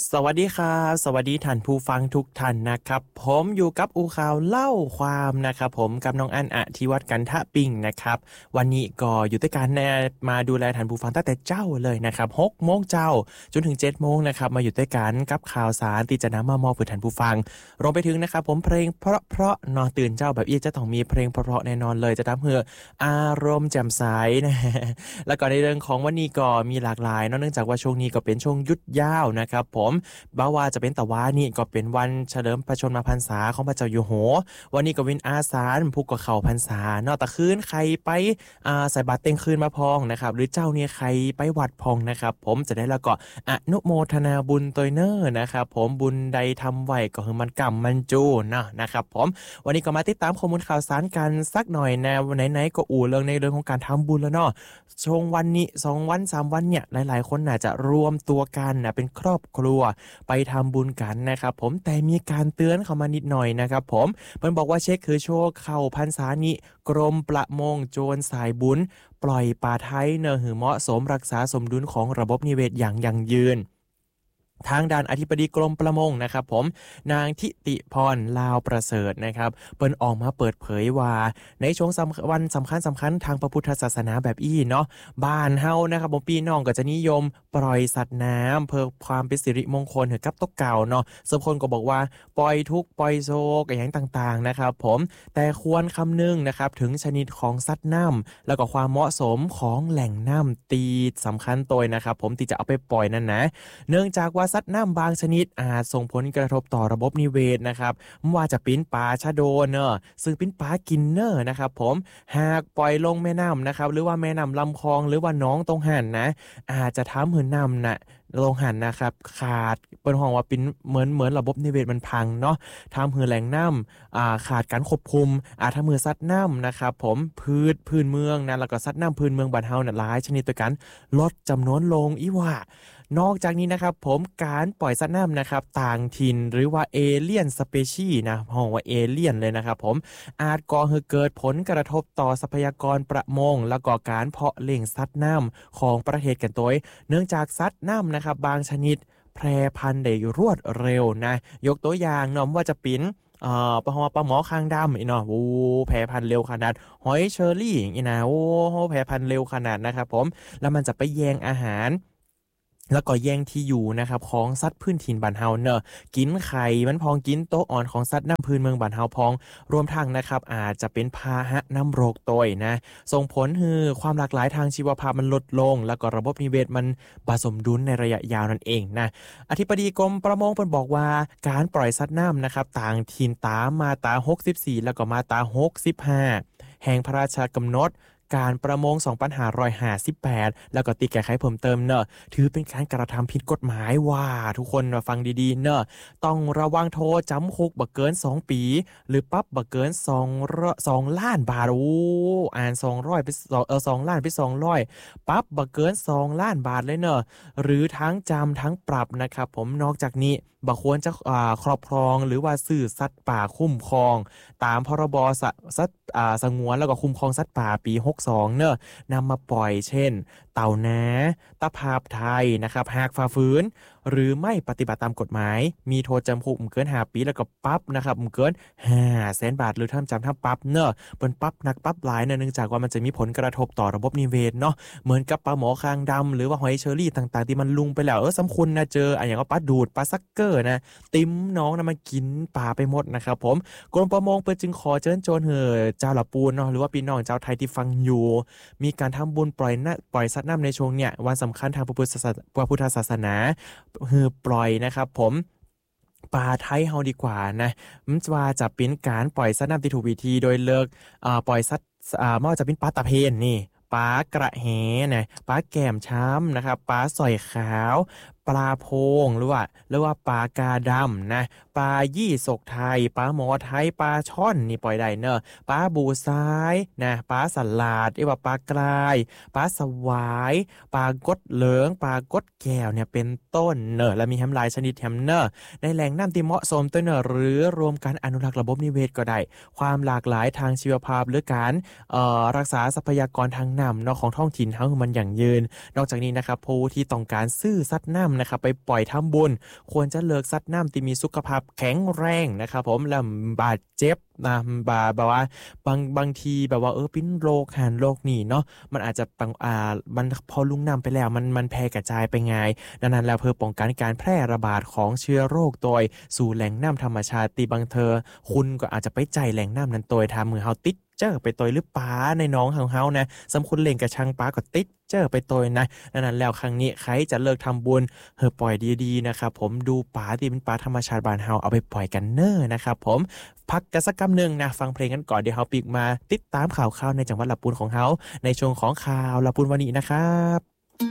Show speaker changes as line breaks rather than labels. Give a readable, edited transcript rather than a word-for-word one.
สวัสดีครับสวัสดีท่านผู้ฟังทุกท่านนะครับผมอยู่กับอูข่าวเล่าความนะครับผมกับน้องอันอธิวัฒน์กันทะปิงนะครับวันนี้ก็อยู่ด้วยกันมาดูแลท่านผู้ฟังตั้งแต่เจ้าเลยนะครับ6 โมงเจ้าจนถึง7 โมงนะครับมาอยู่ด้วยกันกับข่าวสารที่จะนำมามอบเพื่อท่านผู้ฟังรวมไปถึงนะครับผมเพลงเพราะนอนตื่นเจ้าแบบอี้จะต้องมีเพลงเพราะแน่นอนเลยจะทำให้อารมณ์แจ่มใสนะแล้วก็ในเรื่องของวันนี้ก็มีหลากหลายเนื่องจากว่าช่วงนี้ก็เป็นช่วงหยุดยาวนะครับผมบ่ว่าจะเป็นตะวานี่ก็เป็นวันเฉลิมพระชนมพรรษาของพระเจ้าอยู่หัววันนี้ก็เป็นอาสาฬผู้ก็เข้าพรรษานอกตะคืนใครไปใส่บาตรเต็งคืนมาพองนะครับหรือเจ้าเนี่ยใครไปวัดพองนะครับผมจะได้แล้วก็อนุโมทนาบุญตัวเนอร์นะครับผมบุญใดทำไว้ก็คือมันกำมันจูนะครับผมวันนี้ก็มาติดตามข้อมูลข่าวสารกันสักหน่อยนะไหนๆก็เรื่องในเรื่องของการทำบุญแล้วเนาะช่วงวันนี้2 วัน3 วันเนี่ยหลายๆคนน่าจะรวมตัวกันนะเป็นครอบครัวไปทำบุญกันนะครับผมแต่มีการเตือนเข้ามานิดหน่อยนะครับผมเพิ่นบอกว่าเช็คคือโชคเข้าพรรษานี้กรมประมงโจรสายบุญปล่อยปลาไทยเนอหือเหมาะสมรักษาสมดุลของระบบนิเวศอย่างยั่งยืนทางด้านอธิบดีกรมประมงนะครับผมนางทิติพรลาวประเสริฐนะครับเปิ้นออกมาเปิดเผยว่าในช่วงวันสำคัญทางพระพุทธศาสนาแบบอี้เนาะบ้านเฮานะครับผมพี่น้องก็จะนิยมปล่อยสัตว์น้ำเพื่อความเป็นสิริมงคลให้กับตกเก่าเนาะส่วนคนก็บอกว่าปล่อยทุกข์ปล่อยโศกอย่างต่างๆนะครับผมแต่ควรคำนึงนะครับถึงชนิดของสัตว์น้ำแล้วก็ความเหมาะสมของแหล่งน้ำตีสำคัญตัวนะครับผมที่จะเอาไปปล่อยนั่นนะเนื่องจากว่าสัตว์น้ำบางชนิดอาจส่งผลกระทบต่อระบบนิเวศนะครับไม่ว่าจะเป็นปลาชะโดเนอะซึ่งเป็นปลากินเนอร์นะครับผมหากปล่อยลงแม่น้ำนะครับหรือว่าแม่น้ำลำคลองหรือว่าน้องตรงหันนะอาจจะทำให้น้ำน่ะลงหันนะครับขาดเป็นห้องว่าเป็นเหมือนระบบนิเวศมันพังเนาะทำให้แหล่งน้ำขาดการควบคุมทำให้สัตว์น้ำนะครับผมพื้นเมืองนะแล้วก็สัตว์น้ำพื้นเมืองบ้านเฮาน่ะหลายชนิดด้วยกันลดจำนวนลงอีว่านอกจากนี้นะครับผมการปล่อยสัตว์น้ำนะครับต่างถิ่นหรือว่าเอเลียนสเปชีนะห้องว่าเอเลียนเลยนะครับผมอาจก่อให้เกิดผลกระทบต่อทรัพยากรประมงแล้วก็การเพาะเลี้ยงสัตว์น้ำของประเทศกันตัวเนื่องจากสัตว์น้ำนะครับบางชนิดแพร่พันธุ์ได้รวดเร็วนะยกตัวอย่างเนาะว่าจะเป็นปลาหมอคางดำอีเนาะโอ้แพร่พันธุ์เร็วขนาดหอยเชอรี่อีนะโอ้แพร่พันธุ์เร็วขนาดนะครับผมแล้วมันจะไปแย่งอาหารแล้วก็แย่งที่อยู่นะครับของสัตว์พื้นถิ่นบ้านเฮาเนอะกินไข่มันพองกินโต๊ะอ่อนของสัตว์น้ำพื้นเมืองบ้านเฮาพองรวมทั้งนะครับอาจจะเป็นพาหะนำโรคตยนะส่งผลให้ความหลากหลายทางชีวภาพมันลดลงแล้วก็ระบบนิเวศมันบ่สมดุลในระยะยาวนั่นเองนะอธิบดีกรมประมงเพิ่นบอกว่าการปล่อยสัตว์น้ำนะครับต่างถิ่นตามมาตรา64แล้วก็มาตรา65แห่งพระราชกำหนดการประมง2558แล้วก็ติแก้ไขเพิ่มเติมเนอะถือเป็นการกระทำผิดกฎหมายว่าทุกคนมาฟังดีๆเนอะต้องระวังโทษจำคุกบ่เกิน2 ปีหรือปรับบ่เกิน2ล้านบาทโอ้อ่าน200ไป2ล้านไป200ปรับบ่เกิน2ล้านบาทเลยเนอะหรือทั้งจำทั้งปรับนะครับผมนอกจากนี้บ่ควรจะครอบครองหรือว่าซื้อสัตว์ป่าคุ้มครองตามพรบสัตว์สงวนแล้วก็คุ้มครองสัตว์ป่าปี62เนอะนำมาปล่อยเช่นเต่านาตะภาพไทยนะครับหากฝ่าฝืนหรือไม่ปฏิบัติตามกฎหมายมีโทษจำคุกไม่เกิน5 ปีแล้วก็ปรับนะครับไม่เกิน500,000 บาทหรือทั้งจำทั้งปรับเนอะเป็นปรับหนักปรับหลายเนื่องจากว่ามันจะมีผลกระทบต่อระบบนิเวศเนาะเหมือนกับปลาหมอคางดำหรือว่าหอยเชอรี่ต่างๆที่มันลุงไปแล้วสำคุณนะเจออย่างว่าปลาดูดปลาซักเกอร์นะติ้มน้องนะมากินปลาไปหมดนะครับผมกรมประมงเปิดจึงขอเชิญชวนเจ้าละปูนเนาะหรือว่าพี่น้องเจ้าไทยที่ฟังอยู่มีการทำบุญปล่อยสัตว์น้ำในช่วงเนี่ยวันสำคัญทางพระพุทธศาสนาปล่อยนะครับผมปลาไทยเฮาดีกว่านะมันว่าจะเป็นการปล่อยสัตว์น้ำที่ถูกวิธีโดยเลิกปล่อยสัตว์ไม่ว่าจะเป็นปลาตะเพียนนี่ปลากระแหนะปลาแก้มช้ำนะครับปลาสอยขาวปลาโพงหรือว่าปลากาดำนะปลายี่สกไทยปลาหมอไทยปลาช่อนนี่ปล่อยได้เนอะปลาบูซ้ายนะปลาสลัดว่าปลากรายปลาสวายปลากดเหลืองปลากดแก้วเนี่ยเป็นต้นเนอะและมีแฮมหลายชนิดแฮมเนอะในแหล่งน้ำที่เหมาะสมตัวเนอะหรือรวมการอนุรักษ์ระบบนิเวศก็ได้ความหลากหลายทางชีวภาพหรือการรักษาทรัพยากรทางน้ำเนาะของท้องถิ่นเฮามันอย่างยืนนอกจากนี้นะครับผู้ที่ต้องการซื้อสัตว์น้ำนะครับไปปล่อยทำบุญควรจะเลิกสัตว์น้ำที่มีสุขภาพแข็งแรงนะครับผมแล้วบาดเจ็บนะแบบว่าบางทีแบบว่าปิ้นโรคหันโรคนี่เนาะมันอาจจะมันพอลุ่งน้ำไปแล้วมันแพร่กระจายไปไงดังนั้นแล้วเพื่อป้องกันการแพร่ระบาดของเชื้อโรคโดยสู่แหล่งน้ำธรรมชาติบางเธอคุณก็อาจจะไปใจแหล่งน้ำนั้นโดยทำมือเฮาติดเจอไปตอยหรือป้าในน้องเฮานะสำคุณเล่งกับช่างป้าก็ติดเจอไปตอยนะดังนั้นแล้วครั้งนี้ใครจะเลิกทำบุญปล่อยดีๆนะครับผมดูป้าที่เป็นป้าธรรมชาติบ้านเฮาเอาไปปล่อยกันเน้อนะครับผมพักกันสักคำหนึ่งนะฟังเพลงกันก่อนเดี๋ยวเฮาปิกมาติดตามข่าวในจังหวัดลำพูนของเฮาในช่วงของข่าวลำพูนวันนี้นะครับ